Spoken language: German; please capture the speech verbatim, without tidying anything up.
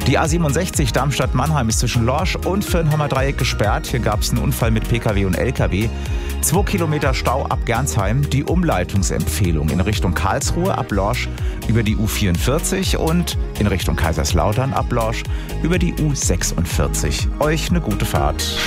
Die A siebenundsechzig Darmstadt-Mannheim ist zwischen Lorsch und Firnhammer Dreieck gesperrt. Hier gab es einen Unfall mit Pkw und Lkw. Zwei Kilometer Stau ab Gernsheim. Die Umleitungsempfehlung in Richtung Karlsruhe ab Lorsch über die U vierundvierzig und in Richtung Kaiserslautern ab Lorsch über die U sechsundvierzig. Euch eine gute Fahrt.